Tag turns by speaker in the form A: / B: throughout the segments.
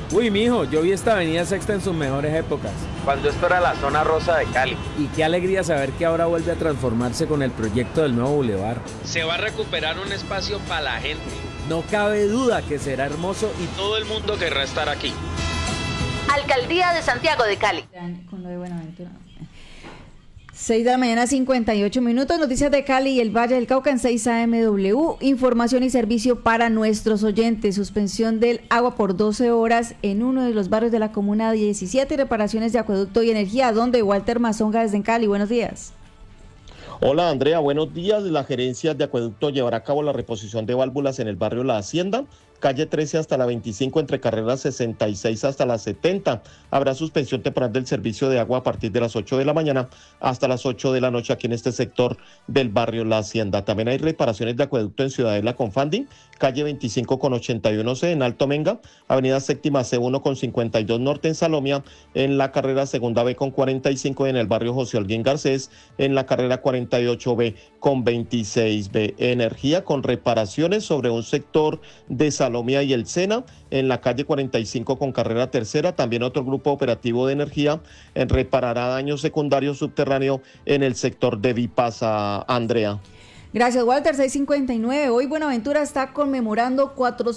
A: Uy, mijo, yo vi esta avenida Sexta en sus mejores épocas.
B: Cuando esto era la zona rosa de Cali.
A: Y qué alegría saber que ahora vuelve a transformarse con el proyecto del nuevo bulevar.
B: Se va a recuperar un espacio para la gente.
A: No cabe duda que será hermoso y
B: todo el mundo querrá estar aquí.
C: Alcaldía de Santiago de Cali.
D: Con lo de Buenaventura. 6 de la mañana, 58 minutos. Noticias de Cali y el Valle del Cauca en 6 AMW. Información y servicio para nuestros oyentes. Suspensión del agua por 12 horas en uno de los barrios de la Comuna 17. Reparaciones de acueducto y energía. ¿Dónde? Walter Mazonga desde Cali. Buenos días.
E: Hola Andrea, buenos días. La gerencia de acueducto llevará a cabo la reposición de válvulas en el barrio La Hacienda, calle 13 hasta la 25, entre carreras 66 hasta la 70. Habrá suspensión temporal del servicio de agua a partir de las 8 de la mañana hasta las 8 de la noche aquí en este sector del barrio La Hacienda. También hay reparaciones de acueducto en Ciudadela con Fandi, calle 25 con 81C en Alto Menga, avenida Séptima C1 con 52 Norte en Salomia, en la carrera Segunda B con 45 en el barrio José Holguín Garcés, en la carrera 48B con 26B. Energía con reparaciones sobre un sector de Salomia y el Sena, en la calle 45 con carrera tercera. También otro grupo operativo de energía reparará daños secundarios subterráneos en el sector de Vipasa. Andrea.
D: Gracias, Walter. 659. Hoy Buenaventura está conmemorando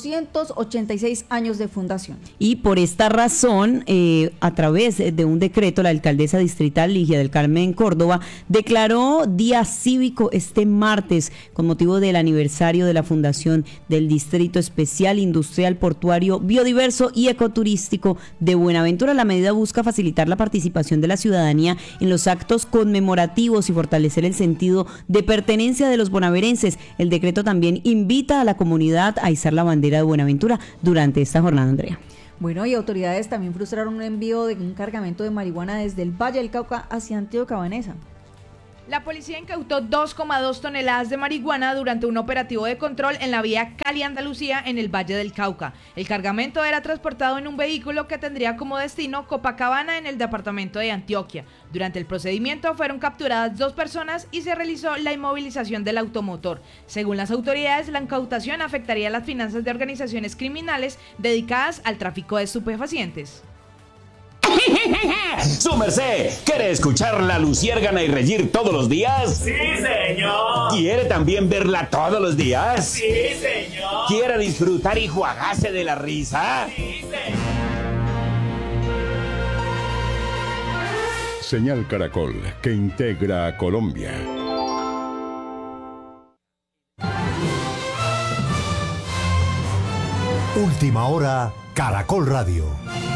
D: 486 años de fundación.
F: Y por esta razón, a través de un decreto, la alcaldesa distrital Ligia del Carmen Córdoba declaró día cívico este martes con motivo del aniversario de la fundación del Distrito Especial Industrial Portuario Biodiverso y Ecoturístico de Buenaventura. La medida busca facilitar la participación de la ciudadanía en los actos conmemorativos y fortalecer el sentido de pertenencia de los bonaverenses. El decreto también invita a la comunidad a izar la bandera de Buenaventura durante esta jornada, Andrea.
D: Bueno, y autoridades también frustraron un envío de un cargamento de marihuana desde el Valle del Cauca hacia Antioquia Cabanesa.
G: La policía incautó 2,2 toneladas de marihuana durante un operativo de control en la vía Cali-Andalucía en el Valle del Cauca. El cargamento era transportado en un vehículo que tendría como destino Copacabana en el departamento de Antioquia. Durante el procedimiento fueron capturadas 2 personas y se realizó la inmovilización del automotor. Según las autoridades, la incautación afectaría las finanzas de organizaciones criminales dedicadas al tráfico de estupefacientes.
H: ¡Su merced! ¿Quiere escuchar la luciérgana y reír todos los días?
I: ¡Sí, señor!
H: ¿Quiere también verla todos los días?
I: ¡Sí, señor!
H: ¿Quiere disfrutar y jugarse de la risa?
I: ¡Sí, señor!
J: Señal Caracol, que integra a Colombia.
K: Última hora, Caracol Radio.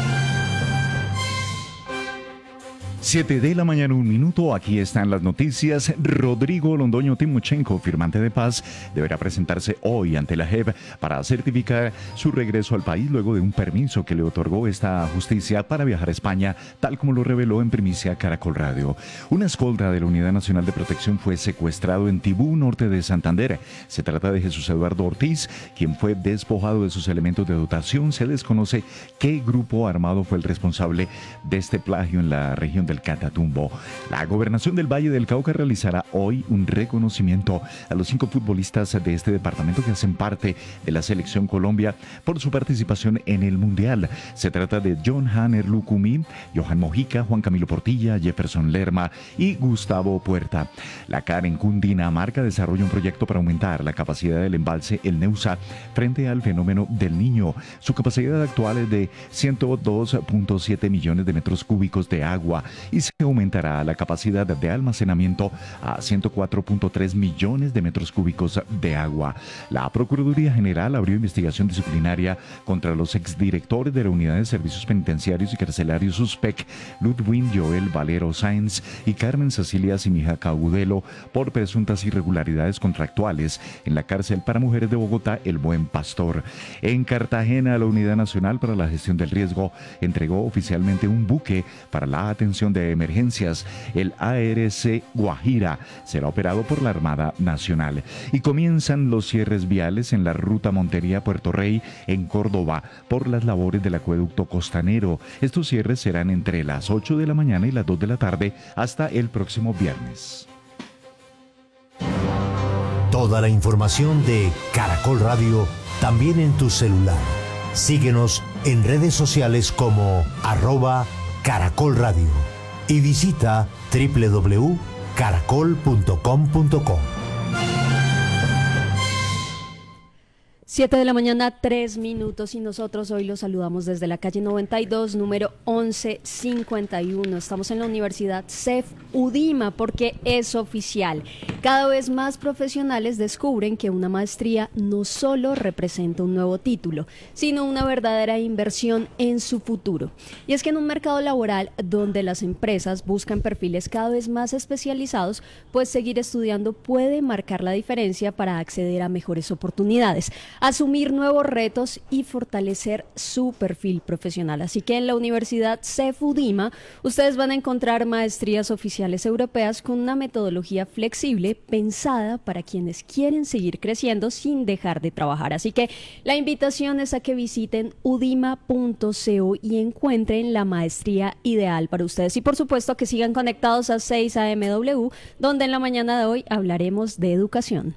L: 7 de la mañana, 1 minuto. Aquí están las noticias. Rodrigo Londoño Timochenko, firmante de paz, deberá presentarse hoy ante la JEP para certificar su regreso al país luego de un permiso que le otorgó esta justicia para viajar a España, tal como lo reveló en primicia Caracol Radio. Una escolta de la Unidad Nacional de Protección fue secuestrado en Tibú, norte de Santander. Se trata de Jesús Eduardo Ortiz, quien fue despojado de sus elementos de dotación. Se desconoce qué grupo armado fue el responsable de este plagio en la región del Catatumbo. La Gobernación del Valle del Cauca realizará hoy un reconocimiento a los 5 futbolistas de este departamento que hacen parte de la Selección Colombia por su participación en el Mundial. Se trata de John Hanner Lucumí, Johan Mojica, Juan Camilo Portilla, Jefferson Lerma y Gustavo Puerta. La CAR en Cundinamarca desarrolla un proyecto para aumentar la capacidad del embalse El Neusa frente al fenómeno del Niño. Su capacidad actual es de 102.7 millones de metros cúbicos de agua y se aumentará la capacidad de almacenamiento a 104.3 millones de metros cúbicos de agua. La Procuraduría General abrió investigación disciplinaria contra los exdirectores de la Unidad de Servicios Penitenciarios y Carcelarios SUSPEC, Ludwig Joel Valero Sáenz y Carmen Cecilia Simija Caudelo, por presuntas irregularidades contractuales en la cárcel para mujeres de Bogotá, El Buen Pastor. En Cartagena, la Unidad Nacional para la Gestión del Riesgo entregó oficialmente un buque para la atención de emergencias. El ARC Guajira será operado por la Armada Nacional. Y comienzan los cierres viales en la ruta Montería-Puerto Rey en Córdoba por las labores del acueducto costanero. Estos cierres serán entre las 8 de la mañana y las 2 de la tarde hasta el próximo viernes.
K: Toda la información de Caracol Radio también en tu celular. Síguenos en redes sociales como @Caracol Radio y visita www.caracol.com.co.
M: 7 de la mañana, 3 minutos, y nosotros hoy los saludamos desde la calle 92, número 1151. Estamos en la Universidad CEF UDIMA porque es oficial. Cada vez más profesionales descubren que una maestría no solo representa un nuevo título, sino una verdadera inversión en su futuro. Y es que en un mercado laboral donde las empresas buscan perfiles cada vez más especializados, pues seguir estudiando puede marcar la diferencia para acceder a mejores oportunidades, asumir nuevos retos y fortalecer su perfil profesional. Así que en la Universidad CEF UDIMA ustedes van a encontrar maestrías oficiales europeas con una metodología flexible pensada para quienes quieren seguir creciendo sin dejar de trabajar. Así que la invitación es a que visiten udima.co y encuentren la maestría ideal para ustedes. Y por supuesto que sigan conectados a 6 AMW, donde en la mañana de hoy hablaremos de educación.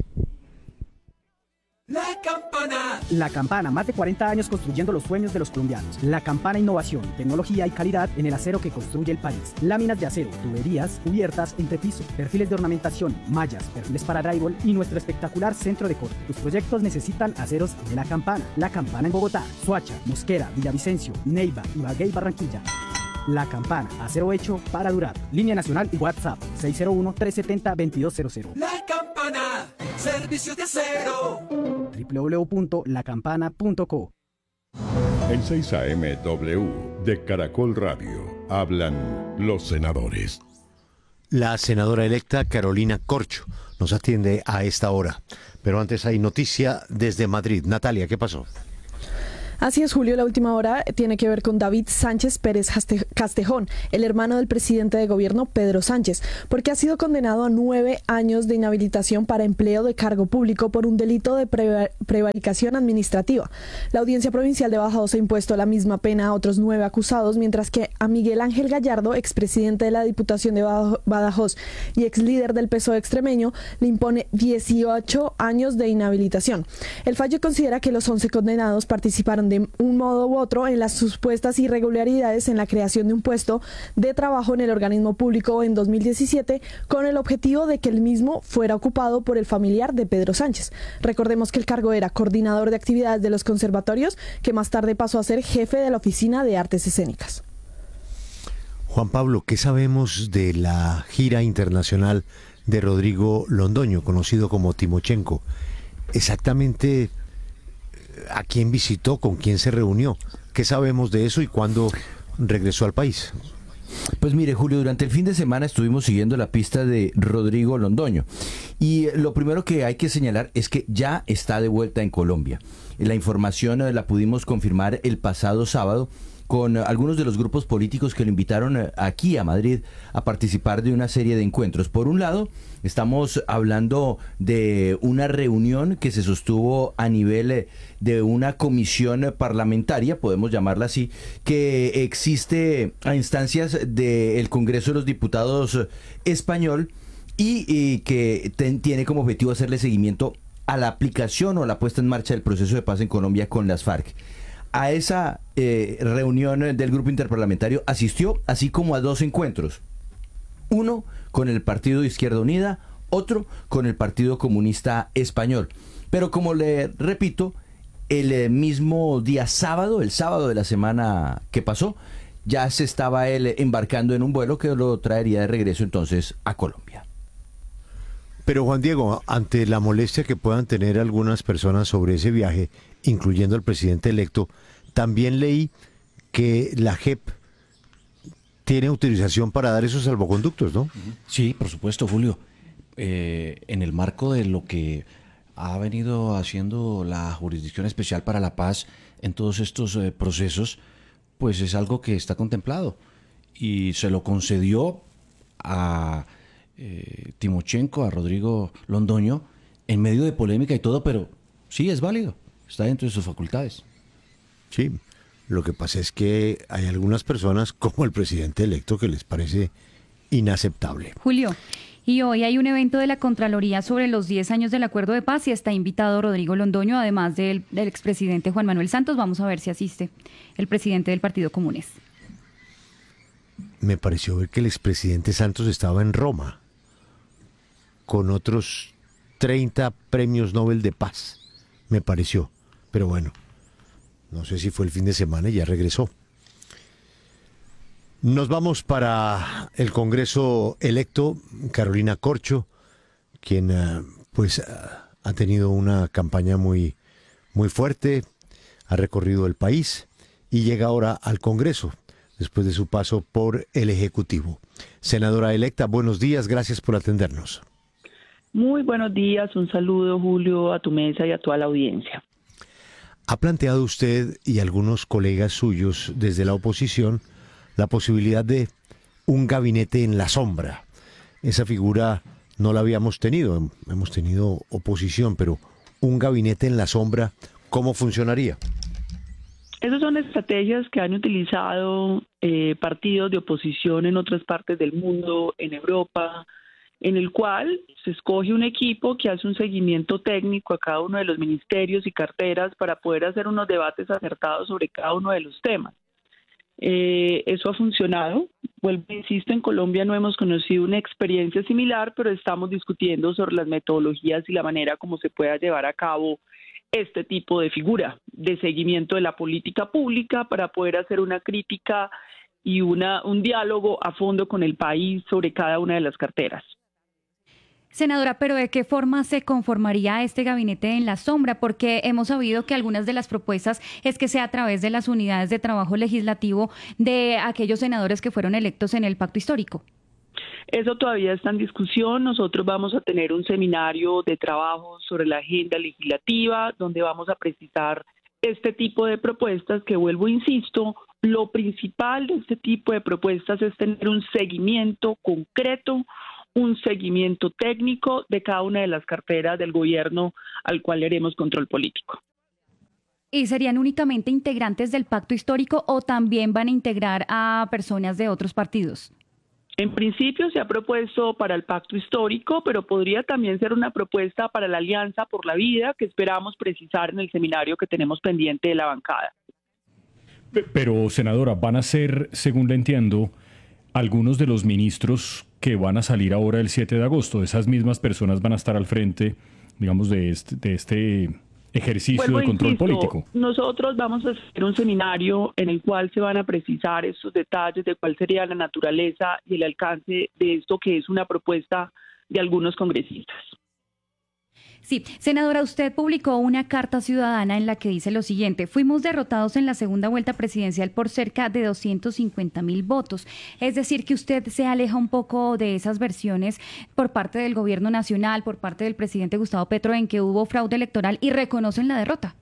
N: La Campana. La Campana, más de 40 años construyendo los sueños de los colombianos. La Campana, innovación, tecnología y calidad en el acero que construye el país. Láminas de acero, tuberías, cubiertas, entrepiso, perfiles de ornamentación, mallas, perfiles para drywall y nuestro espectacular centro de corte. Tus proyectos necesitan aceros de La Campana. La Campana en Bogotá, Soacha, Mosquera, Villavicencio, Neiva, Ibagué y Barranquilla. La Campana, acero hecho para durar. Línea nacional y WhatsApp 601-370-2200.
O: La Campana, servicios de acero.
N: www.lacampana.co.
J: En 6 AMW de Caracol Radio hablan los senadores.
P: La senadora electa Carolina Corcho nos atiende a esta hora. Pero antes hay noticia desde Madrid. Natalia, ¿qué pasó?
Q: Así es, Julio, la última hora tiene que ver con David Sánchez Pérez Castejón, el hermano del presidente de gobierno Pedro Sánchez, porque ha sido condenado a 9 años de inhabilitación para empleo de cargo público por un delito de prevaricación administrativa. La Audiencia Provincial de Badajoz ha impuesto la misma pena a otros 9 acusados, mientras que a Miguel Ángel Gallardo, expresidente de la Diputación de Badajoz y ex líder del PSOE extremeño, le impone 18 años de inhabilitación. El fallo considera que los 11 condenados participaron de un modo u otro en las supuestas irregularidades en la creación de un puesto de trabajo en el organismo público en 2017 con el objetivo de que el mismo fuera ocupado por el familiar de Pedro Sánchez. Recordemos que el cargo era coordinador de actividades de los conservatorios, que más tarde pasó a ser jefe de la Oficina de Artes Escénicas.
P: Juan Pablo, ¿qué sabemos de la gira internacional de Rodrigo Londoño, conocido como Timochenko? Exactamente, ¿a quién visitó? ¿Con quién se reunió? ¿Qué sabemos de eso y cuándo regresó al país?
R: Pues mire, Julio, durante el fin de semana estuvimos siguiendo la pista de Rodrigo Londoño y lo primero que hay que señalar es que ya está de vuelta en Colombia. La información la pudimos confirmar el pasado sábado con algunos de los grupos políticos que lo invitaron aquí a Madrid a participar de una serie de encuentros. Por un lado, estamos hablando de una reunión que se sostuvo a nivel de una comisión parlamentaria, podemos llamarla así, que existe a instancias del Congreso de los Diputados español y que tiene como objetivo hacerle seguimiento a la aplicación o la puesta en marcha del proceso de paz en Colombia con las FARC. A esa reunión del grupo interparlamentario asistió, así como a 2 encuentros. Uno con el Partido de Izquierda Unida, otro con el Partido Comunista Español. Pero como le repito, el mismo día sábado, el sábado de la semana que pasó, ya se estaba él embarcando en un vuelo que lo traería de regreso entonces a Colombia.
P: Pero Juan Diego, ante la molestia que puedan tener algunas personas sobre ese viaje, incluyendo al presidente electo, también leí que la JEP tiene autorización para dar esos salvoconductos, ¿no?
S: Sí, por supuesto, Julio. En el marco de lo que ha venido haciendo la Jurisdicción Especial para la Paz en todos estos procesos, pues es algo que está contemplado. Y se lo concedió a Timochenko, a Rodrigo Londoño, en medio de polémica y todo, pero sí es válido, está dentro de sus facultades.
P: Sí, lo que pasa es que hay algunas personas, como el presidente electo, que les parece inaceptable.
F: Julio,
T: Y hoy hay un evento de la Contraloría sobre los 10 años del Acuerdo de Paz y está invitado Rodrigo Londoño, además del expresidente Juan Manuel Santos. Vamos a ver si asiste el presidente del Partido Comunes.
P: Me pareció ver que el expresidente Santos estaba en Roma con otros 30 premios Nobel de Paz, me pareció. Pero bueno, no sé si fue el fin de semana y ya regresó. Nos vamos para el Congreso electo, Carolina Corcho, quien ha tenido una campaña muy fuerte, ha recorrido el país y llega ahora al Congreso después de su paso por el Ejecutivo. Senadora electa, buenos días, gracias por atendernos.
U: Muy buenos días, un saludo, Julio, a tu mesa y a toda la audiencia.
P: ¿Ha planteado usted y algunos colegas suyos desde la oposición la posibilidad de un gabinete en la sombra? Esa figura no la habíamos tenido, hemos tenido oposición, pero un gabinete en la sombra, ¿cómo funcionaría?
U: Esas son estrategias que han utilizado partidos de oposición en otras partes del mundo, en Europa, en el cual se escoge un equipo que hace un seguimiento técnico a cada uno de los ministerios y carteras para poder hacer unos debates acertados sobre cada uno de los temas. Eso ha funcionado. Vuelvo, insisto, en Colombia no hemos conocido una experiencia similar, pero estamos discutiendo sobre las metodologías y la manera como se pueda llevar a cabo este tipo de figura de seguimiento de la política pública para poder hacer una crítica y un diálogo a fondo con el país sobre cada una de las carteras.
T: Senadora, pero ¿de qué forma se conformaría este gabinete en la sombra? Porque hemos sabido que algunas de las propuestas es que sea a través de las unidades de trabajo legislativo de aquellos senadores que fueron electos en el pacto histórico.
U: Eso todavía está en discusión. Nosotros vamos a tener un seminario de trabajo sobre la agenda legislativa donde vamos a precisar este tipo de propuestas que, vuelvo, insisto, lo principal de este tipo de propuestas es tener un seguimiento concreto, un seguimiento técnico de cada una de las carteras del gobierno al cual le haremos control político.
T: ¿Y serían únicamente integrantes del pacto histórico o también van a integrar a personas de otros partidos?
U: En principio se ha propuesto para el pacto histórico, pero podría también ser una propuesta para la Alianza por la Vida, que esperamos precisar en el seminario que tenemos pendiente de la bancada.
V: Pero, senadora, van a ser, según le entiendo, algunos de los ministros que van a salir ahora el 7 de agosto. Esas mismas personas van a estar al frente, digamos, de este ejercicio de control político.
U: Nosotros vamos a hacer un seminario en el cual se van a precisar estos detalles de cuál sería la naturaleza y el alcance de esto que es una propuesta de algunos congresistas.
T: Sí, senadora, usted publicó una carta ciudadana en la que dice lo siguiente: fuimos derrotados en la segunda vuelta presidencial por cerca de 250,000 votos. Es decir, que usted se aleja un poco de esas versiones por parte del gobierno nacional, por parte del presidente Gustavo Petro, en que hubo fraude electoral y reconocen la derrota.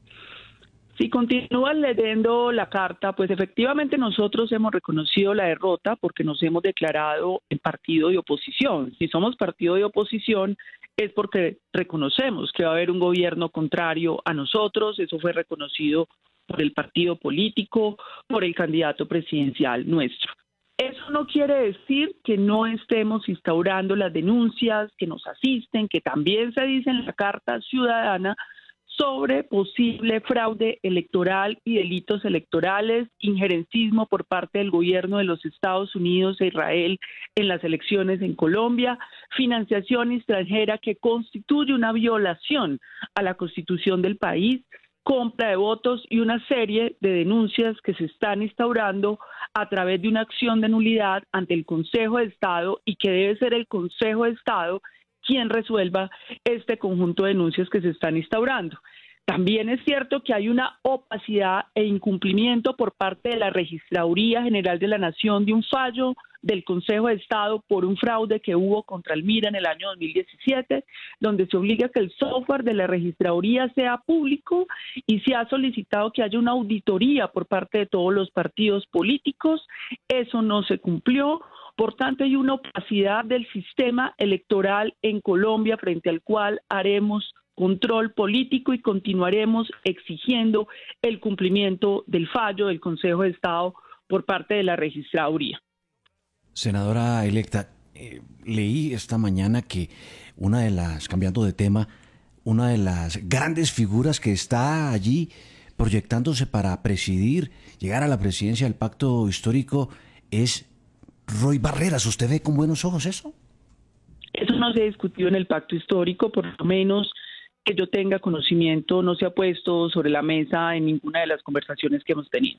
U: Si continúan leyendo la carta, pues efectivamente nosotros hemos reconocido la derrota porque nos hemos declarado el partido de oposición. Si somos partido de oposición es porque reconocemos que va a haber un gobierno contrario a nosotros. Eso fue reconocido por el partido político, por el candidato presidencial nuestro. Eso no quiere decir que no estemos instaurando las denuncias que nos asisten, que también se dice en la carta ciudadana, sobre posible fraude electoral y delitos electorales, injerencismo por parte del gobierno de los Estados Unidos e Israel en las elecciones en Colombia, financiación extranjera que constituye una violación a la Constitución del país, compra de votos y una serie de denuncias que se están instaurando a través de una acción de nulidad ante el Consejo de Estado y que debe ser el Consejo de Estado quien resuelva este conjunto de denuncias que se están instaurando. También es cierto que hay una opacidad e incumplimiento por parte de la Registraduría General de la Nación de un fallo del Consejo de Estado por un fraude que hubo contra el MIRA en el año 2017, donde se obliga a que el software de la Registraduría sea público y se ha solicitado que haya una auditoría por parte de todos los partidos políticos. Eso no se cumplió. Por tanto, hay una opacidad del sistema electoral en Colombia frente al cual haremos control político y continuaremos exigiendo el cumplimiento del fallo del Consejo de Estado por parte de la Registraduría.
S: Senadora electa, leí esta mañana que cambiando de tema, una de las grandes figuras que está allí proyectándose para llegar a la presidencia del Pacto Histórico es Roy Barreras. ¿Usted ve con buenos ojos eso?
U: Eso no se ha discutido en el Pacto Histórico, por lo menos que yo tenga conocimiento, no se ha puesto sobre la mesa en ninguna de las conversaciones que hemos tenido.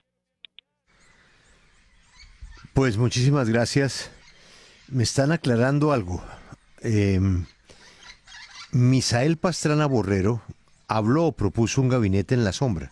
P: Pues muchísimas gracias. Me están aclarando algo. Misael Pastrana Borrero habló o propuso un gabinete en la sombra.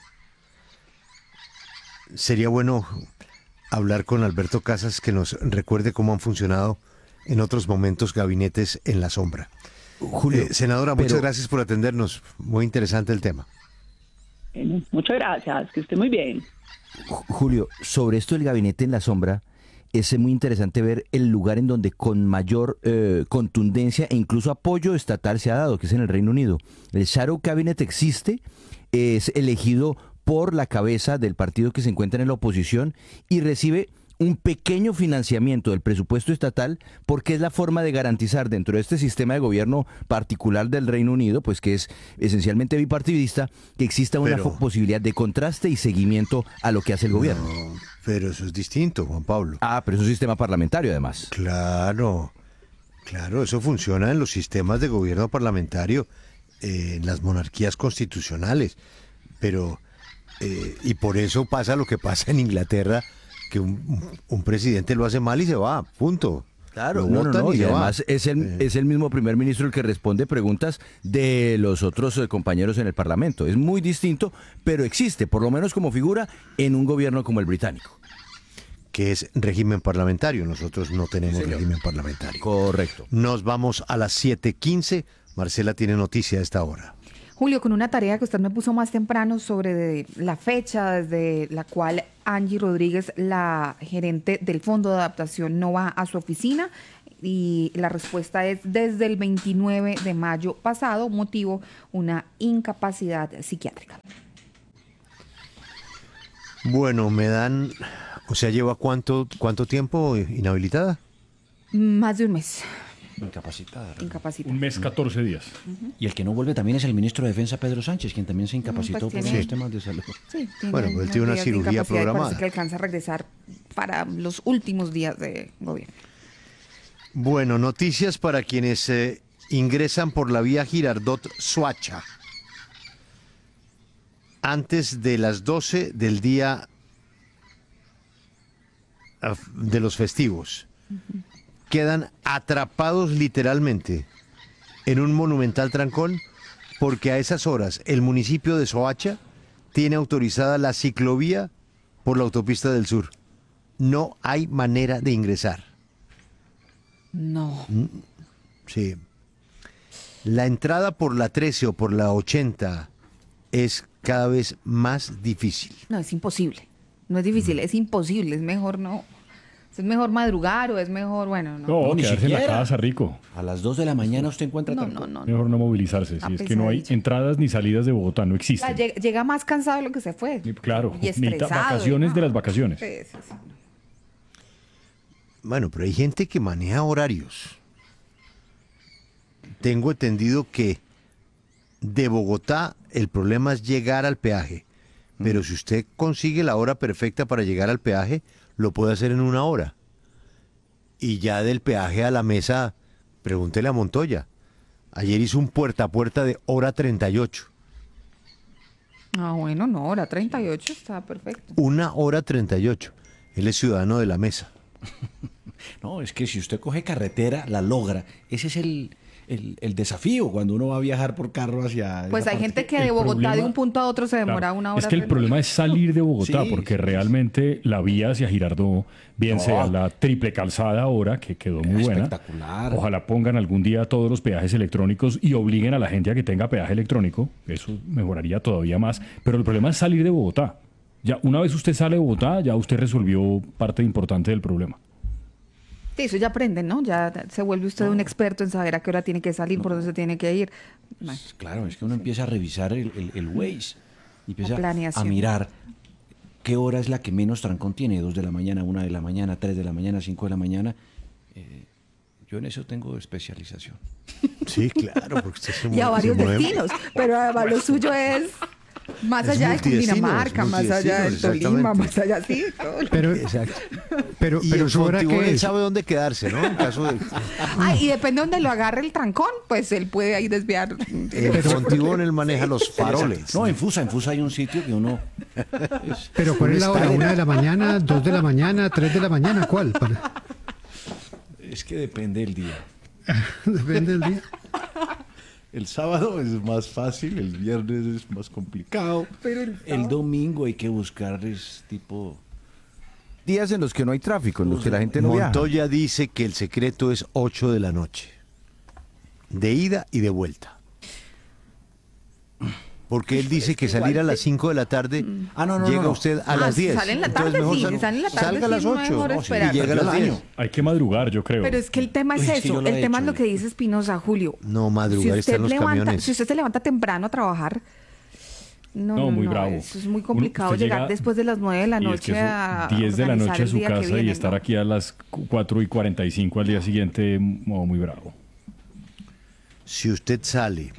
P: Sería bueno hablar con Alberto Casas que nos recuerde cómo han funcionado en otros momentos gabinetes en la sombra.
R: Julio,
P: senadora, muchas gracias por atendernos. Muy interesante el tema.
U: Muchas gracias, que esté muy bien.
R: Julio, sobre esto del gabinete en la sombra, es muy interesante ver el lugar en donde con mayor contundencia e incluso apoyo estatal se ha dado, que es en el Reino Unido. El Shadow Cabinet existe, es elegido por la cabeza del partido que se encuentra en la oposición y recibe un pequeño financiamiento del presupuesto estatal porque es la forma de garantizar dentro de este sistema de gobierno particular del Reino Unido, pues que es esencialmente bipartidista, que exista una posibilidad de contraste y seguimiento a lo que hace el gobierno.
P: Pero eso es distinto, Juan Pablo.
R: Pero es un sistema parlamentario además.
P: Claro, eso funciona en los sistemas de gobierno parlamentario, en las monarquías constitucionales, pero y por eso pasa lo que pasa en Inglaterra, que un presidente lo hace mal y se va, punto.
R: Claro, no, y además es el mismo primer ministro el que responde preguntas de los otros compañeros en el Parlamento. Es muy distinto, pero existe, por lo menos como figura, en un gobierno como el británico.
P: Que es régimen parlamentario, nosotros no tenemos régimen parlamentario.
R: Correcto.
P: Nos vamos a las 7:15, Marcela tiene noticia a esta hora.
A: Julio, con una tarea que usted me puso más temprano sobre la fecha desde la cual Angie Rodríguez, la gerente del Fondo de Adaptación, no va a su oficina, y la respuesta es desde el 29 de mayo pasado, motivo una incapacidad psiquiátrica.
P: Bueno, ¿lleva cuánto tiempo inhabilitada?
A: Más de un mes.
S: Incapacitada.
V: Un mes, 14 días.
S: Y el que no vuelve también es el ministro de Defensa, Pedro Sánchez, quien también se incapacitó por los temas de salud.
A: Sí,
P: bueno, pues él tiene una cirugía programada.
A: Parece que alcanza a regresar para los últimos días de gobierno.
P: Bueno, noticias para quienes ingresan por la vía Girardot-Soacha antes de las 12 del día de los festivos. Quedan atrapados literalmente en un monumental trancón porque a esas horas el municipio de Soacha tiene autorizada la ciclovía por la autopista del sur. No hay manera de ingresar.
A: No.
P: Sí. La entrada por la 13 o por la 80 es cada vez más difícil.
A: No, es imposible. No es difícil, es imposible. Es mejor no. ¿Es mejor madrugar o es mejor, bueno, no?
V: No, quedarse en la casa, rico.
S: A las 2 de la mañana usted encuentra
A: no.
V: Mejor no movilizarse, si es que no hay entradas ni salidas de Bogotá, no existen.
A: Llega más cansado de lo que se fue.
V: Claro,
A: y estresado.
V: Vacaciones de las vacaciones.
A: Sí.
P: Bueno, pero hay gente que maneja horarios. Tengo entendido que de Bogotá el problema es llegar al peaje, pero si usted consigue la hora perfecta para llegar al peaje, lo puede hacer en 1 hora. Y ya del peaje a la mesa, pregúntele a Montoya. Ayer hizo un puerta a puerta de hora 38.
A: Bueno, no, hora 38 está perfecto.
P: 1 hora 38. Él es ciudadano de la mesa.
S: No, es que si usted coge carretera, la logra. Ese es el desafío cuando uno va a viajar por carro hacia...
A: Pues hay gente que de Bogotá de un punto a otro se demora 1 hora.
V: Es que el problema es salir de Bogotá, porque realmente la vía hacia Girardot, bien sea la triple calzada ahora, que quedó muy buena.
S: Espectacular.
V: Ojalá pongan algún día todos los peajes electrónicos y obliguen a la gente a que tenga peaje electrónico. Eso mejoraría todavía más. Pero el problema es salir de Bogotá. Ya una vez usted sale de Bogotá, ya usted resolvió parte importante del problema.
A: Sí, eso ya aprende, ¿no? Ya se vuelve usted un experto en saber a qué hora tiene que salir, por dónde se tiene que ir.
S: Claro, es que uno empieza a revisar el Waze, y empieza
A: a
S: mirar qué hora es la que menos trancón tiene, 2 de la mañana, 1 de la mañana, 3 de la mañana, 5 de la mañana. Yo en eso tengo especialización.
P: Sí, claro, porque usted se
A: Y a varios destinos, pero además lo suyo es más allá de Cundinamarca, más allá de Tolima, más allá, sí.
P: Pero
B: su hora que
P: él
B: es.
P: sabe dónde quedarse, ¿no? En caso de...
A: Y depende de donde lo agarre el trancón, pues él puede ahí desviar.
P: El Fontibón, él maneja los faroles.
S: No, en Fusa hay un sitio que uno...
B: Pero ¿cuál es la hora? ¿1 de la mañana, 2 de la mañana, 3 de la mañana? ¿Cuál?
S: Es que depende del día.
B: Depende del día.
S: El sábado es más fácil, el viernes es más complicado.
A: Pero
S: el domingo hay que buscar tipo...
R: Días en los que no hay tráfico, en los que la gente no viaja.
P: Montoya dice que el secreto es 8 de la noche. De ida y de vuelta. Porque él dice que salir a las 5 de la tarde, llega usted a las 10.
A: Sale en la tarde,
P: salga a las 8 y llega a las 10.
V: Hay que madrugar, yo creo.
A: Pero es que el tema es eso, el tema es lo que dice Espinosa, Julio.
P: No, madrugar está en los camiones.
A: Si usted se levanta temprano a trabajar,
V: muy bravo.
A: Eso es muy complicado llegar después de las 9 de la noche
V: a 10 de la noche a su casa y estar aquí a las 4:45 al día siguiente, muy bravo.
P: Si usted sale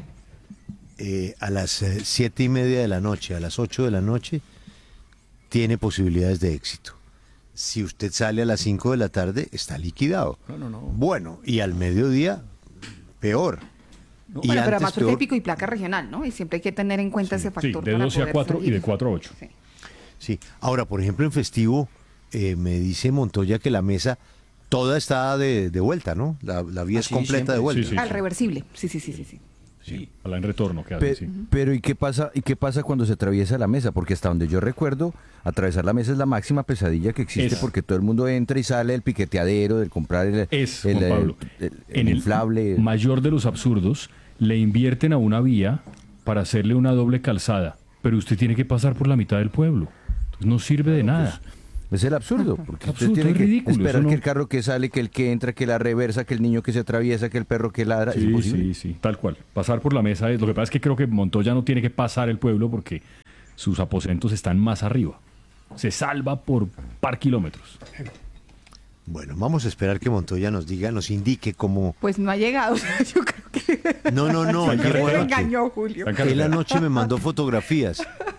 P: a las 7:30 de la noche, a las 8 de la noche, tiene posibilidades de éxito. Si usted sale a las 5 de la tarde, está liquidado.
S: No.
P: Bueno, y al mediodía, peor.
A: Y bueno, pero además porque hay pico y placa regional, ¿no? Y siempre hay que tener en cuenta ese factor.
V: Sí, de 12 a 4 y de 4 a 8.
P: Sí. Ahora, por ejemplo, en festivo, me dice Montoya que la mesa toda está de vuelta, ¿no? La vía es completa
S: siempre.
P: de vuelta.
A: Al reversible, sí.
V: Sí, a en retorno que hace,
R: Pero ¿y qué pasa cuando se atraviesa la mesa? Porque hasta donde yo recuerdo, atravesar la mesa es la máxima pesadilla que existe porque todo el mundo entra y sale del piqueteadero, del comprar el inflable.
V: Mayor de los absurdos, le invierten a una vía para hacerle una doble calzada, pero usted tiene que pasar por la mitad del pueblo. Entonces no sirve de nada.
R: Es el absurdo, porque usted
V: Absurdo,
R: tiene
V: es
R: que
V: ridículo,
R: esperar
V: eso
R: que
V: no-
R: el carro que sale, que el que entra, que la reversa, que el niño que se atraviesa, que el perro que ladra. es imposible.
V: Sí, tal cual. Pasar por la mesa es... Lo que pasa es que creo que Montoya no tiene que pasar el pueblo porque sus aposentos están más arriba. Se salva por par kilómetros.
P: Bueno, vamos a esperar que Montoya nos indique cómo...
A: Pues no ha llegado. Yo creo que...
P: No. llegó
A: Me
P: anoche.
A: engañó, Julio.
P: Él anoche me mandó fotografías.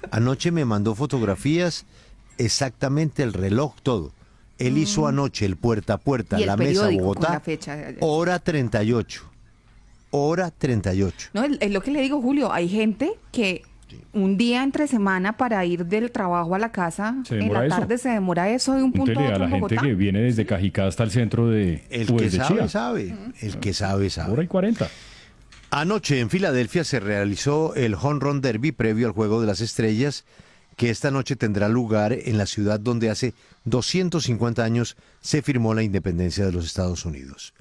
P: Exactamente el reloj, todo. Él hizo anoche el puerta a puerta,
A: Y el
P: la mesa
A: periódico con
P: Bogotá,
A: la fecha de ayer.
P: hora 38. Hora 38.
A: No, es lo que le digo, Julio. Hay gente que un día entre semana para ir del trabajo a la casa,
V: ¿Se
A: en
V: demora
A: la
V: eso?
A: tarde se demora eso de un punto a
V: Pregúntele a
A: otro
V: la
A: en
V: gente
A: Bogotá.
V: que viene desde Cajicá hasta el centro de...
P: El
V: o
P: que
V: desde
P: sabe,
V: Chía.
P: sabe. El que sabe.
V: Hora y 40.
P: Anoche en Filadelfia se realizó el Home Run Derby previo al Juego de las Estrellas, que esta noche tendrá lugar en la ciudad donde hace 250 años se firmó la independencia de los Estados Unidos.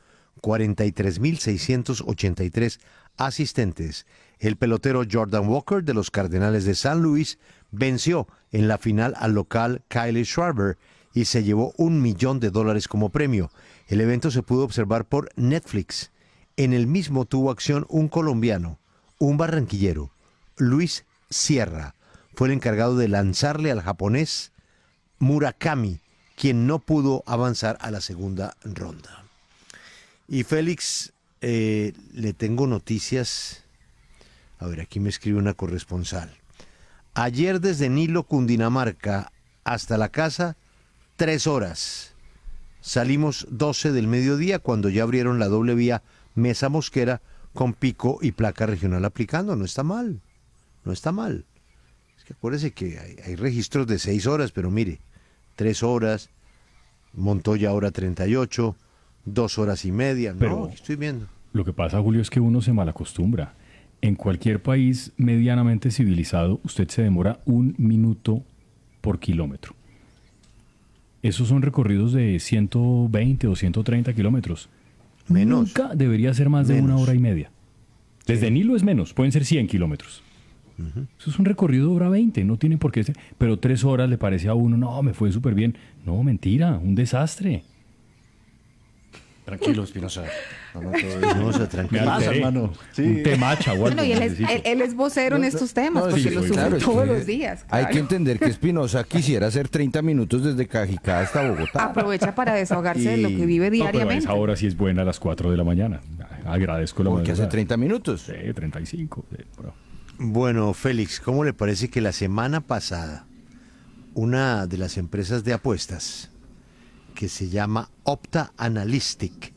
P: 43.683 asistentes. El pelotero Jordan Walker de los Cardenales de San Luis venció en la final al local Kyle Schwarber y se llevó $1 millón como premio. El evento se pudo observar por Netflix. En el mismo tuvo acción un colombiano, un barranquillero, Luis Sierra. Fue el encargado de lanzarle al japonés Murakami, quien no pudo avanzar a la segunda ronda. Y Félix, le tengo noticias. A ver, aquí me escribe una corresponsal. Ayer desde Nilo, Cundinamarca, hasta la casa, 3 horas. Salimos 12 del mediodía cuando ya abrieron la doble vía Mesa Mosquera con pico y placa regional aplicando. No está mal, no está mal. Es que acuérdese que hay registros de 6 horas, pero mire, 3 horas, Montoya hora 38, 2 horas y media.
V: Pero
P: no, aquí estoy viendo.
V: Lo que pasa, Julio, es que uno se malacostumbra. En cualquier país medianamente civilizado, usted se demora 1 minuto por kilómetro. Esos son recorridos de 120 o 130 kilómetros.
P: Menos.
V: Nunca debería ser más de 1 hora y media. Desde Nilo es menos, pueden ser 100 kilómetros. Eso es un recorrido de hora 20, no tiene por qué ser. Pero 3 horas le parece a uno, no, me fue súper bien. No, mentira, un desastre.
S: Tranquilo, Espinosa.
P: Espinosa, tranquilo.
V: Me alteré.
R: hermano? Sí.
V: Un temacha o algo.
A: Bueno, y él es vocero en estos temas, porque lo sube todos los días.
R: Hay
A: claro.
R: que entender que Espinosa quisiera hacer 30 minutos desde Cajicá hasta Bogotá.
A: Aprovecha para desahogarse de lo que vive
V: No, pero
A: diariamente.
V: esa hora sí es buena a las 4 de la mañana. Agradezco la
R: Porque hace
V: madrugada.
R: 30 minutos.
V: Sí, 35. Sí, bro.
P: Bueno, Félix, ¿cómo le parece que la semana pasada una de las empresas de apuestas que se llama Opta Analytic,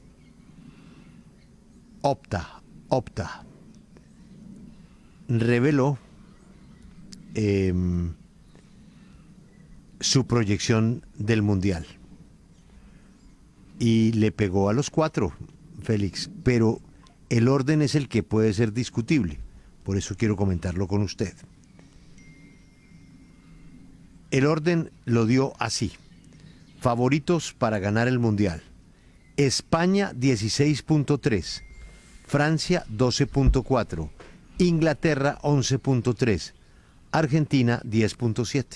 P: Opta, reveló su proyección del Mundial? Y le pegó a los 4, Félix, pero el orden es el que puede ser discutible. Por eso quiero comentarlo con usted. El orden lo dio así. Favoritos para ganar el Mundial. España 16.3, Francia 12.4, Inglaterra 11.3, Argentina 10.7.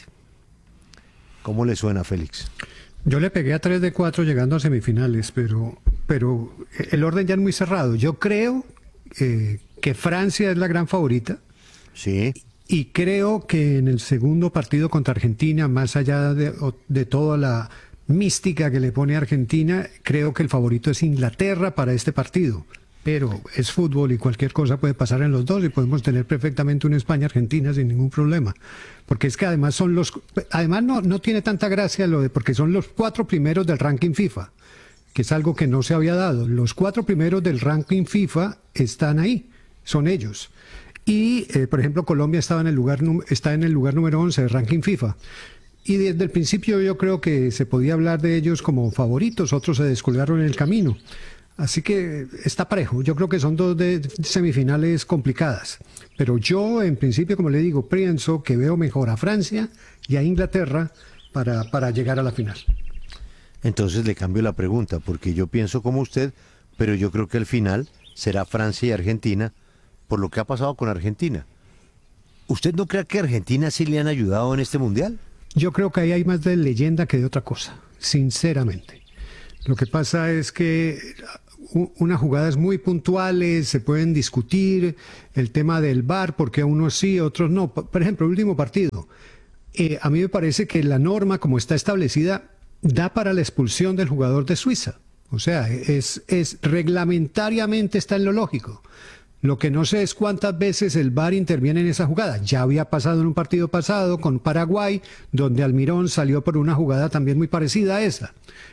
P: ¿Cómo le suena, Félix?
B: Yo le pegué a 3 de 4 llegando a semifinales, pero el orden ya es muy cerrado. Yo creo que Francia es la gran favorita.
P: Sí.
B: Y creo que en el segundo partido contra Argentina, más allá de toda la mística que le pone a Argentina, creo que el favorito es Inglaterra para este partido. Pero es fútbol y cualquier cosa puede pasar en los dos y podemos tener perfectamente una España-Argentina sin ningún problema. Porque es que además no tiene tanta gracia porque son los 4 primeros del ranking FIFA, que es algo que no se había dado. Los 4 primeros del ranking FIFA están ahí, son ellos. Y, por ejemplo, Colombia está en el lugar número 11 del ranking FIFA. Y desde el principio yo creo que se podía hablar de ellos como favoritos, otros se descolgaron en el camino. Así que está parejo. Yo creo que son 2 de semifinales complicadas. Pero yo, en principio, como le digo, pienso que veo mejor a Francia y a Inglaterra para llegar a la final.
P: Entonces le cambio la pregunta, porque yo pienso como usted, pero yo creo que al final será Francia y Argentina, por lo que ha pasado con Argentina. ¿Usted no cree que a Argentina sí le han ayudado en este Mundial?
B: Yo creo que ahí hay más de leyenda que de otra cosa, sinceramente. Lo que pasa es que unas jugadas muy puntuales se pueden discutir, el tema del VAR, porque unos sí, otros no. Por ejemplo, el último partido. A mí me parece que la norma, como está establecida, da para la expulsión del jugador de Suiza. O sea, es reglamentariamente está en lo lógico. Lo que no sé es cuántas veces el VAR interviene en esa jugada. Ya había pasado en un partido pasado con Paraguay, donde Almirón salió por una jugada también muy parecida a esa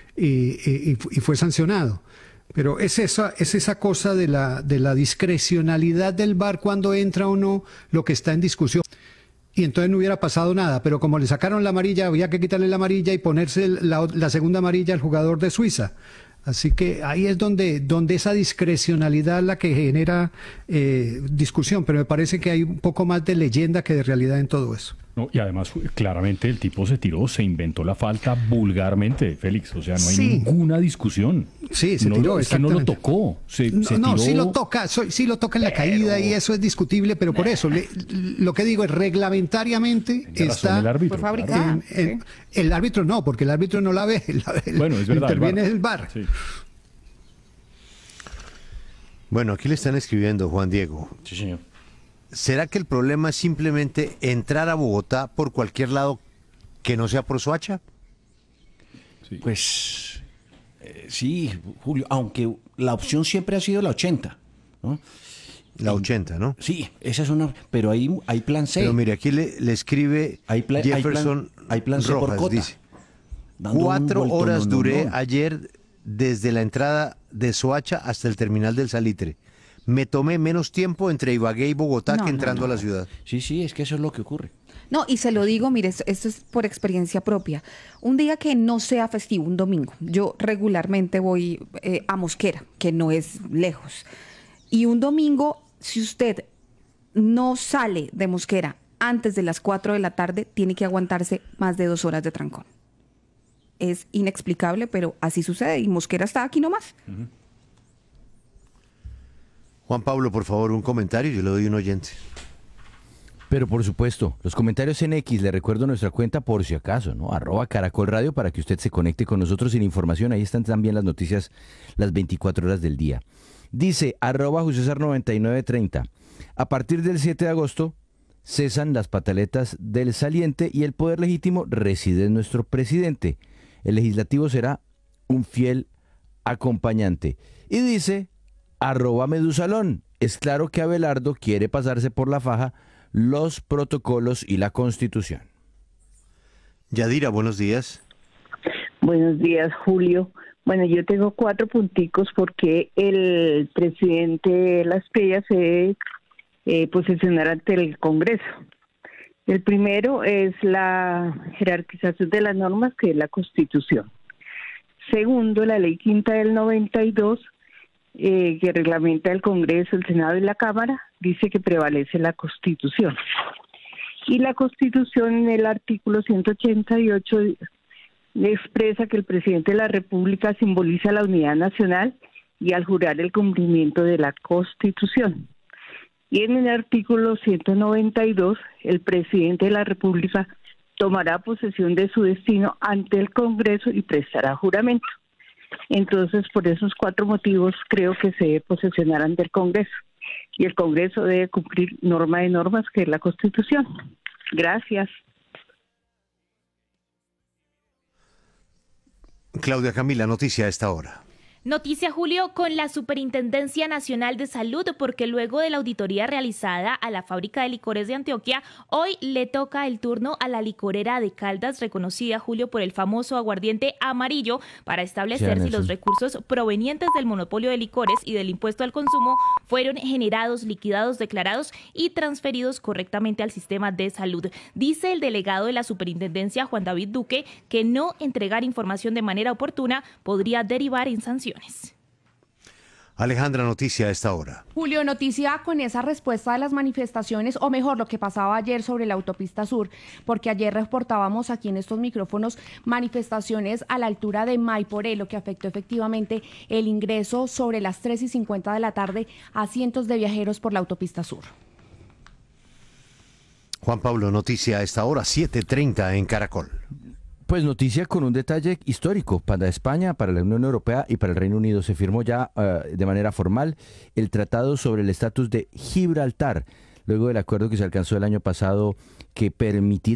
B: y fue sancionado. Pero es esa cosa de la discrecionalidad del VAR cuando entra o no lo que está en discusión. Y entonces no hubiera pasado nada, pero como le sacaron la amarilla, había que quitarle la amarilla y ponerse la segunda amarilla al jugador de Suiza. Así que ahí es donde esa discrecionalidad la que genera discusión, pero me parece que hay un poco más de leyenda que de realidad en todo eso.
V: No, y además, claramente el tipo se inventó la falta vulgarmente, Félix. O sea, no hay ninguna discusión.
B: Sí, se tiró,
V: es que no lo tocó. Se tiró.
B: Sí lo toca en la caída y eso es discutible, pero por eso, lo que digo es reglamentariamente está...
V: El árbitro,
A: fabricada.
B: El árbitro no, porque el árbitro no la ve.
V: Bueno, es verdad.
B: Interviene el VAR.
V: Sí.
P: Bueno, aquí le están escribiendo, Juan Diego.
S: Sí, señor.
P: ¿Será que el problema es simplemente entrar a Bogotá por cualquier lado que no sea por Soacha?
S: Sí. Pues sí, Julio, aunque la opción siempre ha sido la 80, ¿no?
P: La 80, ¿no?
S: Sí, esa es una, pero hay plan C.
P: Pero mire, aquí le escribe Jefferson
S: hay plan C
P: Rojas,
S: por cota.
P: dice,
S: Dando un
P: 4
S: vuelto,
P: horas
S: no.
P: duré ayer desde la entrada de Soacha hasta el terminal del Salitre. Me tomé menos tiempo entre Ibagué y Bogotá que entrando a la ciudad.
S: Sí, es que eso es lo que ocurre.
A: No, y se lo digo, mire, esto es por experiencia propia. Un día que no sea festivo, un domingo, yo regularmente voy a Mosquera, que no es lejos. Y un domingo, si usted no sale de Mosquera antes de las 4 de la tarde, tiene que aguantarse más de 2 horas de trancón. Es inexplicable, pero así sucede. Y Mosquera está aquí nomás.
P: Juan Pablo, por favor, un comentario, yo le doy un oyente.
R: Pero por supuesto, los comentarios en X, le recuerdo nuestra cuenta por si acaso, ¿no? @Caracol Radio para que usted se conecte con nosotros sin información. Ahí están también las noticias las 24 horas del día. Dice @Jusesar9930. A partir del 7 de agosto cesan las pataletas del saliente y el poder legítimo reside en nuestro presidente. El legislativo será un fiel acompañante. Y dice @Medusalón. Es claro que Abelardo quiere pasarse por la faja los protocolos y la Constitución.
P: Yadira, buenos días.
C: Buenos días, Julio. Bueno, yo tengo 4 punticos porque el presidente Las Pellas se debe posesionar ante el Congreso. El primero es la jerarquización de las normas, que es la Constitución. Segundo, la Ley Quinta del 92, que reglamenta el Congreso, el Senado y la Cámara, dice que prevalece la Constitución. Y la Constitución, en el artículo 188, expresa que el presidente de la República simboliza la unidad nacional y al jurar el cumplimiento de la Constitución. Y en el artículo 192, el presidente de la República tomará posesión de su destino ante el Congreso y prestará juramento. Entonces, por esos 4 motivos, creo que se debe posesionar ante el Congreso. Y el Congreso debe cumplir norma de normas, que es la Constitución. Gracias.
P: Claudia Camila, noticia a esta hora.
E: Noticia, Julio, con la Superintendencia Nacional de Salud, porque luego de la auditoría realizada a la fábrica de licores de Antioquia, hoy le toca el turno a la licorera de Caldas, reconocida, Julio, por el famoso aguardiente amarillo, para establecer si los recursos provenientes del monopolio de licores y del impuesto al consumo fueron generados, liquidados, declarados y transferidos correctamente al sistema de salud. Dice el delegado de la Superintendencia, Juan David Duque, que no entregar información de manera oportuna podría derivar en sanciones.
P: Alejandra, noticia a esta hora.
W: Julio, noticia con esa respuesta de las manifestaciones, o mejor, lo que pasaba ayer sobre la autopista sur, porque ayer reportábamos aquí en estos micrófonos manifestaciones a la altura de Maiporé, lo que afectó efectivamente el ingreso sobre las 3:50 de la tarde a cientos de viajeros por la autopista sur.
P: Juan Pablo, noticia a esta hora, 7:30 en Caracol.
R: Pues noticia con un detalle histórico para España, para la Unión Europea y para el Reino Unido. Se firmó ya de manera formal el Tratado sobre el Estatus de Gibraltar, luego del acuerdo que se alcanzó el año pasado que permitirá